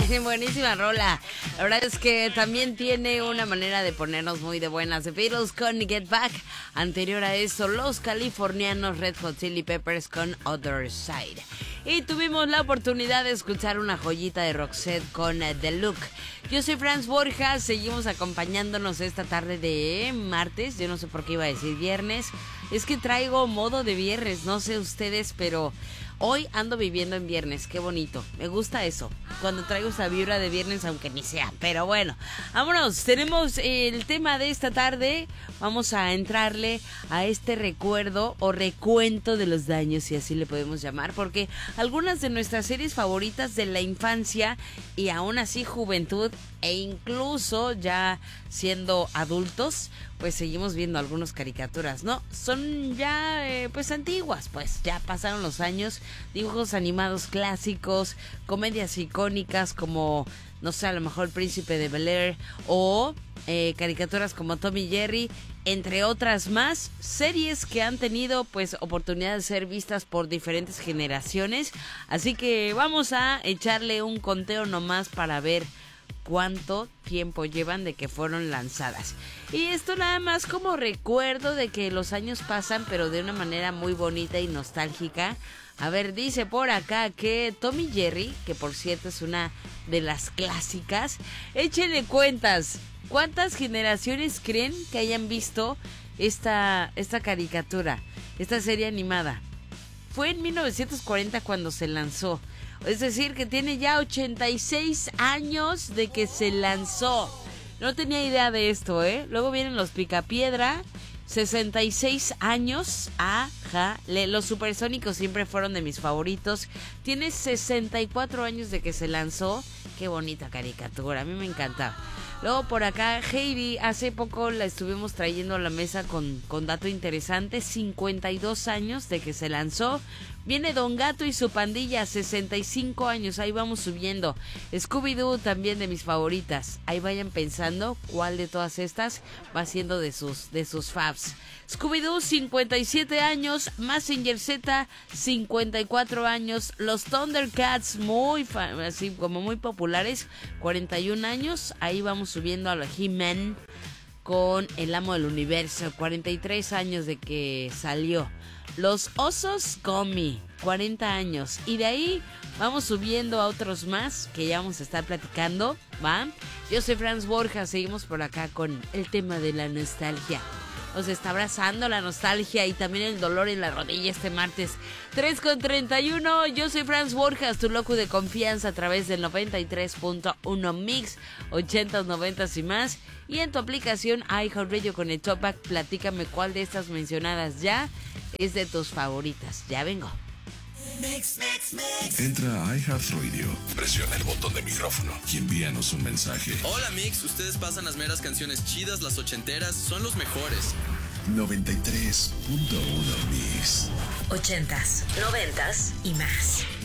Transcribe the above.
Buenísima rola. La verdad es que también tiene una manera de ponernos muy de buenas. The Beatles con Get Back. Anterior a eso, los californianos Red Hot Chili Peppers con Other Side. Y tuvimos la oportunidad de escuchar una joyita de Roxette con The Look. Yo soy Franz Borja, seguimos acompañándonos esta tarde de martes. Yo no sé por qué iba a decir viernes. Es que traigo modo de viernes, no sé ustedes, pero hoy ando viviendo en viernes, qué bonito. Me gusta eso, cuando traigo esa vibra de viernes, aunque ni sea. Pero bueno, vámonos, tenemos el tema de esta tarde. Vamos a entrarle a este recuerdo o recuento de los daños, si así le podemos llamar, porque algunas de nuestras series favoritas de la infancia y aún así juventud e incluso ya siendo adultos, pues seguimos viendo algunas caricaturas, ¿no? Son ya pues antiguas, pues ya pasaron los años. Dibujos animados clásicos, comedias icónicas como, no sé, a lo mejor El Príncipe de Bel-Air o caricaturas como Tom y Jerry, entre otras más, series que han tenido pues oportunidad de ser vistas por diferentes generaciones. Así que vamos a echarle un conteo nomás para ver cuánto tiempo llevan de que fueron lanzadas. Y esto nada más como recuerdo de que los años pasan, pero de una manera muy bonita y nostálgica. A ver, dice por acá que Tom y Jerry, que por cierto es una de las clásicas, échenle cuentas. ¿Cuántas generaciones creen que hayan visto esta caricatura, esta serie animada? Fue en 1940 cuando se lanzó. Es decir, que tiene ya 86 años de que se lanzó. No tenía idea de esto, ¿eh? Luego vienen los Picapiedra, 66 años. Ajá. Los Supersónicos siempre fueron de mis favoritos. Tiene 64 años de que se lanzó. Qué bonita caricatura, a mí me encantaba. Luego por acá, Heidi, hace poco la estuvimos trayendo a la mesa con dato interesante, 52 años de que se lanzó. Viene Don Gato y su pandilla, 65 años, ahí vamos subiendo. Scooby-Doo también de mis favoritas. Ahí vayan pensando cuál de todas estas va siendo de sus faves. Scooby-Doo, 57 años. Mazinger Z, 54 años. Los Thundercats, así como muy populares, 41 años. Ahí vamos subiendo a la He-Man con El Amo del Universo, 43 años de que salió. Los Osos Gummy, 40 años. Y de ahí vamos subiendo a otros más que ya vamos a estar platicando, ¿va? Yo soy Franz Borja, seguimos por acá con el tema de la nostalgia. Nos está abrazando la nostalgia y también el dolor en la rodilla este martes 3:31. Yo soy Franz Borjas, tu loco de confianza a través del 93.1 Mix, 80s, 90s y más. Y en tu aplicación iHeartRadio con el Talkback, platícame cuál de estas mencionadas ya es de tus favoritas. Ya vengo. Mix. Entra a iHeartRadio, presiona el botón de micrófono y envíanos un mensaje. Hola Mix, ustedes pasan las meras canciones chidas, las ochenteras, son los mejores. 93.1 Mix. 80s, 90s y más.